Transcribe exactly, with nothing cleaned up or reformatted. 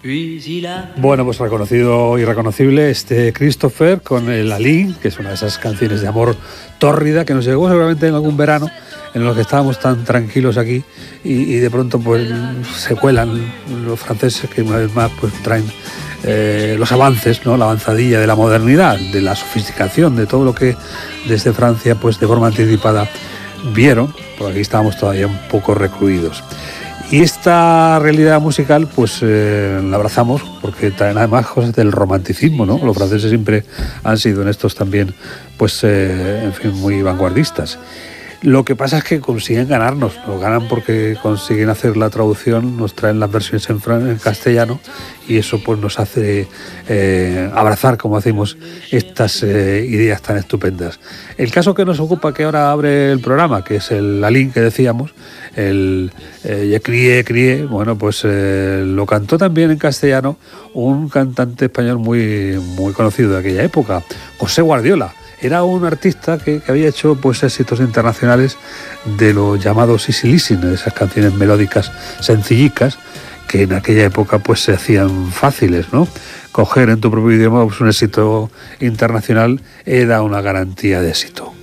Bueno, pues reconocido y reconocible este Christopher con el Aline, que es una de esas canciones de amor tórrida que nos llegó seguramente en algún verano en los que estábamos tan tranquilos aquí y, y de pronto pues se cuelan los franceses que una vez más pues traen eh, los avances, ¿no? La avanzadilla de la modernidad, de la sofisticación, de todo lo que desde Francia pues de forma anticipada vieron, porque aquí estábamos todavía un poco recluidos. Y esta realidad musical pues eh, la abrazamos porque traen además cosas del romanticismo, ¿no? Los franceses siempre han sido en estos también pues eh, en fin, muy vanguardistas. Lo que pasa es que consiguen ganarnos, nos ganan porque consiguen hacer la traducción, nos traen las versiones en, fran- en castellano y eso pues nos hace eh, abrazar, como hacemos, estas eh, ideas tan estupendas. El caso que nos ocupa, que ahora abre el programa, que es el Aline que decíamos, el eh, Ye crié, crié, bueno, pues eh, lo cantó también en castellano un cantante español muy, muy conocido de aquella época, José Guardiola. Era un artista que, que había hecho pues éxitos internacionales de los llamados easy listening, esas canciones melódicas sencillicas que en aquella época pues se hacían fáciles, ¿no? Coger en tu propio idioma pues, un éxito internacional era una garantía de éxito.